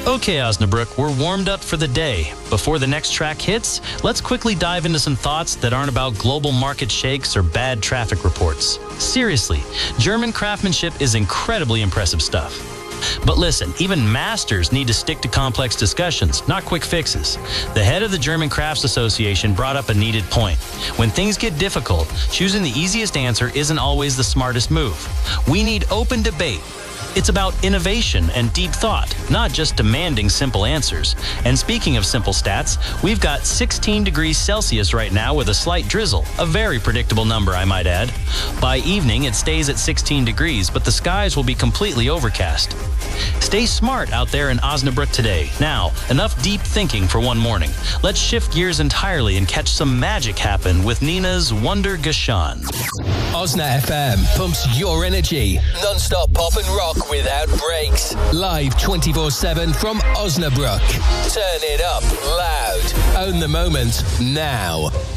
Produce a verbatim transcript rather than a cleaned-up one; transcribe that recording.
Okay, Osnabrück, we're warmed up for the day. Before the next track hits, let's quickly dive into some thoughts that aren't about global market shakes or bad traffic reports. Seriously, German craftsmanship is incredibly impressive stuff. But listen, even masters need to stick to complex discussions, not quick fixes. The head of the German Crafts Association brought up a needed point. When things get difficult, choosing the easiest answer isn't always the smartest move. We need open debate. It's about innovation and deep thought, not just demanding simple answers. And speaking of simple stats, we've got sixteen degrees Celsius right now with a slight drizzle, a very predictable number, I might add. By evening, it stays at sixteen degrees, but the skies will be completely overcast. Stay smart out there in Osnabrück today. Now, enough deep thinking for one morning. Let's shift gears entirely and catch some magic happen with Nina's Wonder Geschahen. Osna F M pumps your energy. Non-stop pop and rock without breaks. Live twenty-four seven from Osnabrück. Turn it up loud. Own the moment now.